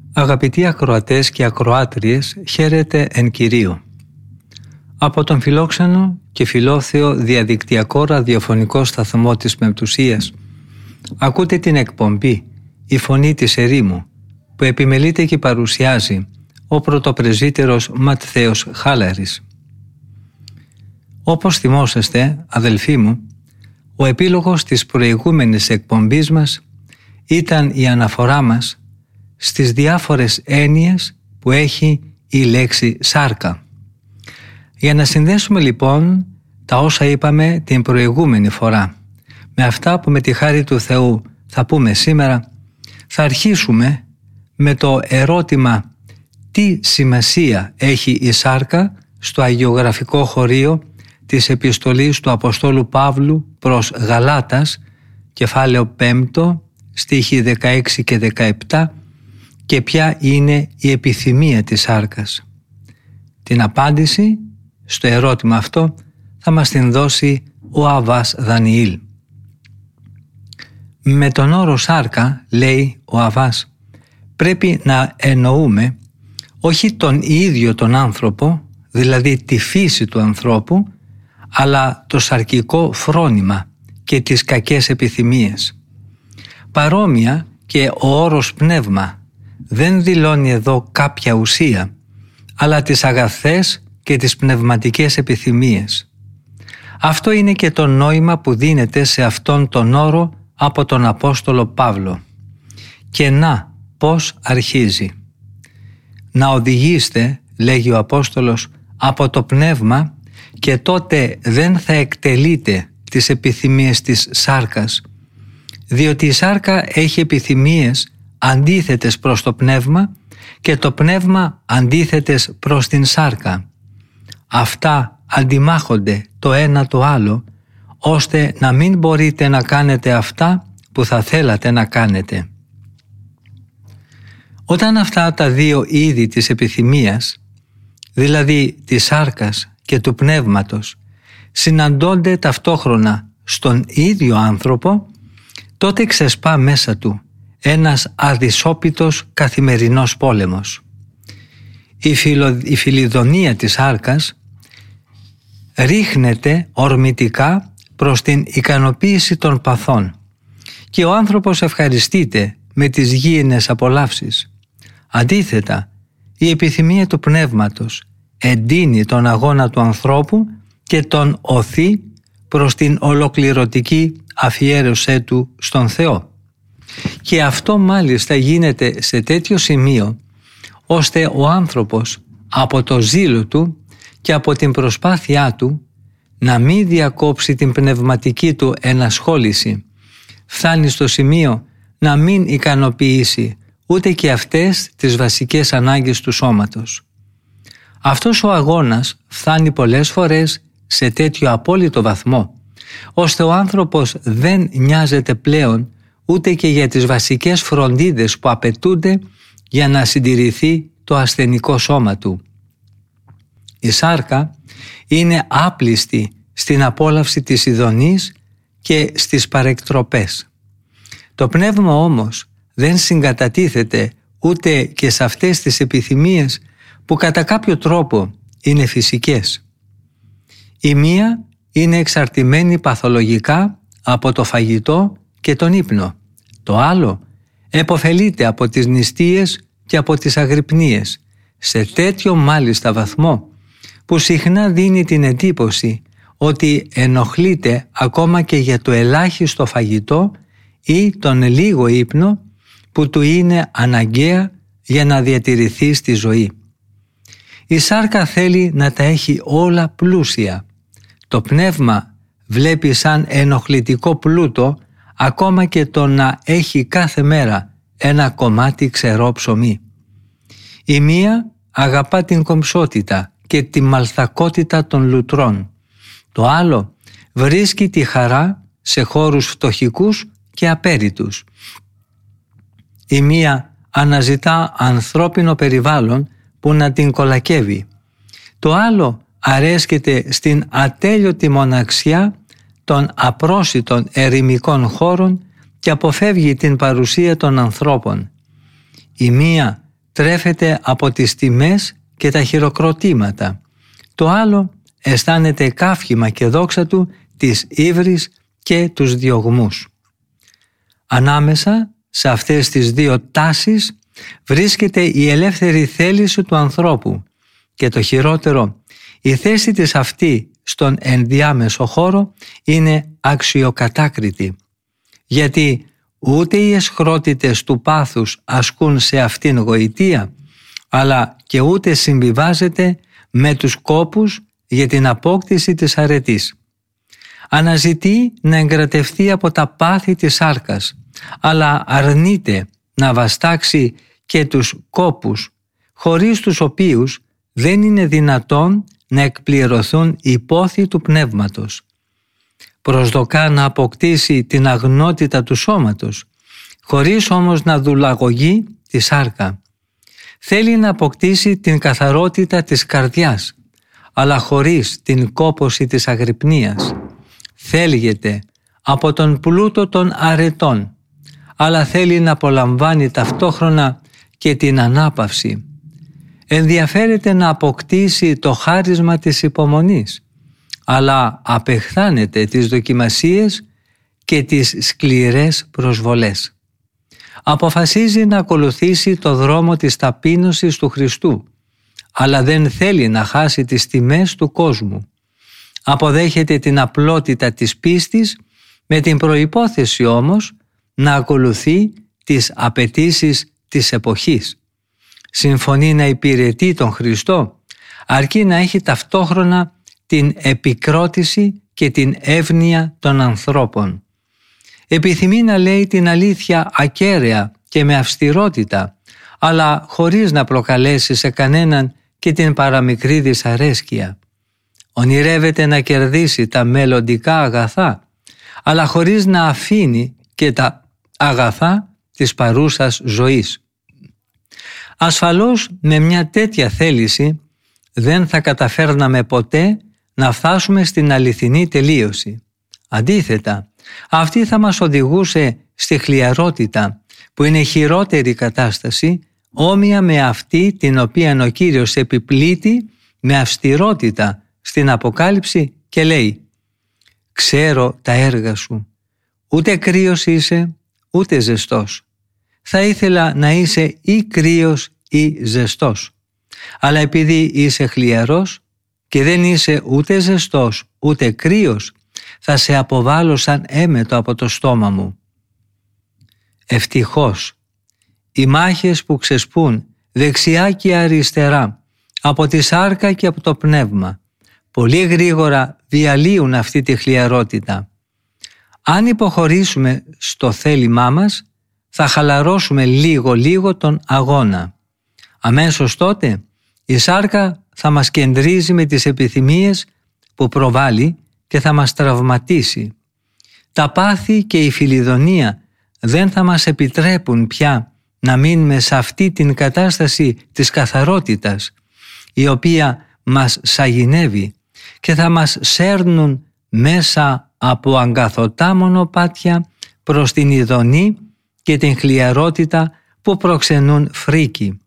Αγαπητοί ακροατές και ακροάτριες, χαίρετε εν Κυρίω. Από τον φιλόξενο και φιλόθεο διαδικτυακό ραδιοφωνικό σταθμό της Πεμπτουσίας ακούτε την εκπομπή «Η Φωνή της Ερήμου» που επιμελείται και παρουσιάζει ο πρωτοπρεσβύτερος Ματθαίος Χάλαρης. Όπως θυμόσαστε, αδελφοί μου, ο επίλογος της προηγούμενης εκπομπής μας ήταν η αναφορά μας στις διάφορες έννοιες που έχει η λέξη σάρκα. Για να συνδέσουμε λοιπόν τα όσα είπαμε την προηγούμενη φορά με αυτά που με τη χάρη του Θεού θα πούμε σήμερα, θα αρχίσουμε με το ερώτημα τι σημασία έχει η σάρκα στο αγιογραφικό χωρίο της επιστολής του Αποστόλου Παύλου προς Γαλάτας, κεφάλαιο 5, στίχοι 16 και 17, και ποια είναι η επιθυμία της σάρκας. Την απάντηση στο ερώτημα αυτό θα μας την δώσει ο Αββάς Δανιήλ. Με τον όρο σάρκα, λέει ο Αββάς, πρέπει να εννοούμε όχι τον ίδιο τον άνθρωπο, δηλαδή τη φύση του ανθρώπου, αλλά το σαρκικό φρόνημα και τις κακές επιθυμίες. Παρόμοια και ο όρος πνεύμα δεν δηλώνει εδώ κάποια ουσία, αλλά τις αγαθές και τις πνευματικές επιθυμίες. Αυτό είναι και το νόημα που δίνεται σε αυτόν τον όρο από τον Απόστολο Παύλο. Και να, πώς αρχίζει. Να οδηγείστε, λέγει ο Απόστολος, από το πνεύμα και τότε δεν θα εκτελείτε τις επιθυμίες της σάρκας, διότι η σάρκα έχει επιθυμίες αντίθετες προς το πνεύμα και το πνεύμα αντίθετες προς την σάρκα. Αυτά αντιμάχονται το ένα το άλλο, ώστε να μην μπορείτε να κάνετε αυτά που θα θέλατε να κάνετε. Όταν αυτά τα δύο είδη της επιθυμίας, δηλαδή της σάρκας και του πνεύματος, συναντώνται ταυτόχρονα στον ίδιο άνθρωπο, τότε ξεσπά μέσα του ένας αδυσόπιτος καθημερινός πόλεμος. Η φιλιδονία της σάρκας ρίχνεται ορμητικά προς την ικανοποίηση των παθών και ο άνθρωπος ευχαριστείται με τις γήινες απολαύσεις. Αντίθετα, η επιθυμία του πνεύματος εντείνει τον αγώνα του ανθρώπου και τον οθεί προς την ολοκληρωτική αφιέρωσή του στον Θεό. Και αυτό μάλιστα γίνεται σε τέτοιο σημείο, ώστε ο άνθρωπος από το ζήλο του και από την προσπάθειά του να μην διακόψει την πνευματική του ενασχόληση, φτάνει στο σημείο να μην ικανοποιήσει ούτε και αυτές τις βασικές ανάγκες του σώματος. Αυτός ο αγώνας φτάνει πολλές φορές σε τέτοιο απόλυτο βαθμό, ώστε ο άνθρωπος δεν νοιάζεται πλέον ούτε και για τις βασικές φροντίδες που απαιτούνται για να συντηρηθεί το ασθενικό σώμα του. Η σάρκα είναι άπλιστη στην απόλαυση της ειδονής και στις παρεκτροπές. Το πνεύμα όμως δεν συγκατατίθεται ούτε και σε αυτές τις επιθυμίες που κατά κάποιο τρόπο είναι φυσικές. Η μία είναι εξαρτημένη παθολογικά από το φαγητό και τον ύπνο. Το άλλο επωφελείται από τις νηστείες και από τις αγρυπνίες, σε τέτοιο μάλιστα βαθμό που συχνά δίνει την εντύπωση ότι ενοχλείται ακόμα και για το ελάχιστο φαγητό ή τον λίγο ύπνο που του είναι αναγκαία για να διατηρηθεί στη ζωή. Η σάρκα θέλει να τα έχει όλα πλούσια. Το πνεύμα βλέπει σαν ενοχλητικό πλούτο ακόμα και το να έχει κάθε μέρα ένα κομμάτι ξερό ψωμί. Η μία αγαπά την κομψότητα και τη μαλθακότητα των λουτρών. Το άλλο βρίσκει τη χαρά σε χώρους φτωχικούς και απέριτους. Η μία αναζητά ανθρώπινο περιβάλλον που να την κολακεύει. Το άλλο αρέσκεται στην ατέλειωτη μοναξιά των απρόσιτων ερημικών χώρων και αποφεύγει την παρουσία των ανθρώπων. Η μία τρέφεται από τις τιμές και τα χειροκροτήματα. Το άλλο αισθάνεται καύχημα και δόξα του της ύβρις και τους διωγμούς. Ανάμεσα σε αυτές τις δύο τάσεις βρίσκεται η ελεύθερη θέληση του ανθρώπου και το χειρότερο, η θέση της αυτή στον ενδιάμεσο χώρο είναι αξιοκατάκριτη, γιατί ούτε οι αισχρότητες του πάθους ασκούν σε αυτήν γοητεία, αλλά και ούτε συμβιβάζεται με τους κόπους για την απόκτηση της αρετής. Αναζητεί να εγκρατευτεί από τα πάθη της σάρκας, αλλά αρνείται να βαστάξει και τους κόπους, χωρίς τους οποίους δεν είναι δυνατόν να εκπληρωθούν οι πόθοι του πνεύματος. Προσδοκά να αποκτήσει την αγνότητα του σώματος, χωρίς όμως να δουλαγωγεί τη σάρκα. Θέλει να αποκτήσει την καθαρότητα της καρδιάς, αλλά χωρίς την κόπωση της αγρυπνίας. Θέλγεται από τον πλούτο των αρετών, αλλά θέλει να απολαμβάνει ταυτόχρονα και την ανάπαυση. Ενδιαφέρεται να αποκτήσει το χάρισμα της υπομονής, αλλά απεχθάνεται τις δοκιμασίες και τις σκληρές προσβολές. Αποφασίζει να ακολουθήσει το δρόμο της ταπείνωσης του Χριστού, αλλά δεν θέλει να χάσει τις τιμές του κόσμου. Αποδέχεται την απλότητα της πίστης, με την προϋπόθεση όμως να ακολουθεί τις απαιτήσεις της εποχής. Συμφωνεί να υπηρετεί τον Χριστό, αρκεί να έχει ταυτόχρονα την επικρότηση και την εύνοια των ανθρώπων. Επιθυμεί να λέει την αλήθεια ακέραια και με αυστηρότητα, αλλά χωρίς να προκαλέσει σε κανέναν και την παραμικρή δυσαρέσκεια. Ονειρεύεται να κερδίσει τα μελλοντικά αγαθά, αλλά χωρίς να αφήνει και τα αγαθά της παρούσας ζωής. Ασφαλώς με μια τέτοια θέληση δεν θα καταφέρναμε ποτέ να φτάσουμε στην αληθινή τελείωση. Αντίθετα, αυτή θα μας οδηγούσε στη χλιαρότητα, που είναι χειρότερη κατάσταση, όμοια με αυτή την οποία ο Κύριος επιπλήττει με αυστηρότητα στην Αποκάλυψη και λέει «Ξέρω τα έργα σου, ούτε κρύος είσαι, ούτε ζεστός. Θα ήθελα να είσαι ή κρύος ή ζεστός. Αλλά επειδή είσαι χλιαρός και δεν είσαι ούτε ζεστός ούτε κρύος, θα σε αποβάλω σαν έμετο από το στόμα μου». Ευτυχώς, οι μάχες που ξεσπούν δεξιά και αριστερά, από τη σάρκα και από το πνεύμα, πολύ γρήγορα διαλύουν αυτή τη χλιαρότητα. Αν υποχωρήσουμε στο θέλημά μας, θα χαλαρώσουμε λίγο-λίγο τον αγώνα. Αμέσως τότε η σάρκα θα μας κεντρίζει με τις επιθυμίες που προβάλλει και θα μας τραυματίσει. Τα πάθη και η φιλιδονία δεν θα μας επιτρέπουν πια να μείνουμε σε αυτή την κατάσταση της καθαρότητας, η οποία μας σαγηνεύει και θα μας σέρνουν μέσα από αγκαθωτά μονοπάτια προς την ειδονή και την χλιαρότητα που προξενούν φρίκη.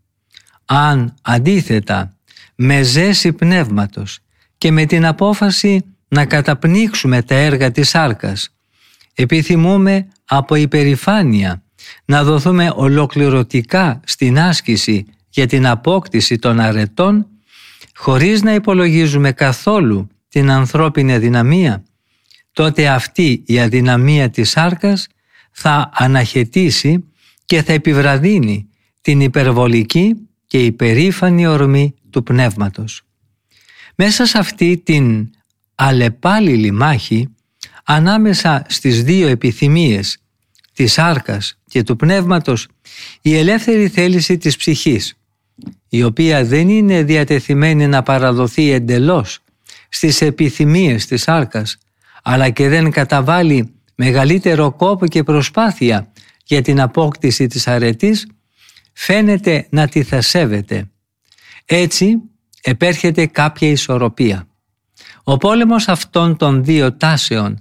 Αν αντίθετα με ζέση πνεύματος και με την απόφαση να καταπνίξουμε τα έργα της σάρκας, επιθυμούμε από υπερηφάνεια να δοθούμε ολοκληρωτικά στην άσκηση για την απόκτηση των αρετών, χωρίς να υπολογίζουμε καθόλου την ανθρώπινη αδυναμία, τότε αυτή η αδυναμία της σάρκας θα αναχαιτήσει και θα επιβραδύνει την υπερβολική και υπερήφανη ορμή του πνεύματος. Μέσα σε αυτή την αλλεπάλληλη μάχη ανάμεσα στις δύο επιθυμίες της σάρκας και του πνεύματος, η ελεύθερη θέληση της ψυχής, η οποία δεν είναι διατεθειμένη να παραδοθεί εντελώς στις επιθυμίες της σάρκας, αλλά και δεν καταβάλει μεγαλύτερο κόπο και προσπάθεια για την απόκτηση της αρετής, φαίνεται να τη θα σέβεται. Έτσι επέρχεται κάποια ισορροπία. Ο πόλεμος αυτών των δύο τάσεων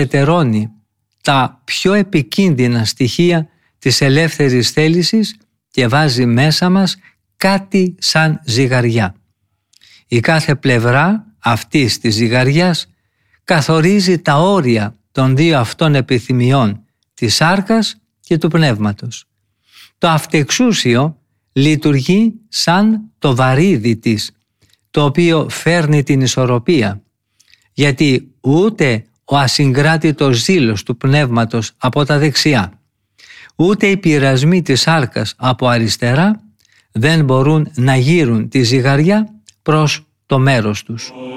εξουδετερώνει τα πιο επικίνδυνα στοιχεία της ελεύθερης θέλησης και βάζει μέσα μας κάτι σαν ζυγαριά. Η κάθε πλευρά αυτής της ζυγαριάς καθορίζει τα όρια των δύο αυτών επιθυμιών, της σάρκας και του πνεύματος. Το αυτεξούσιο λειτουργεί σαν το βαρύδι της, το οποίο φέρνει την ισορροπία, γιατί ούτε ο ασυγκράτητος ζήλος του πνεύματος από τα δεξιά, ούτε οι πειρασμοί της σάρκας από αριστερά δεν μπορούν να γύρουν τη ζυγαριά προς το μέρος τους.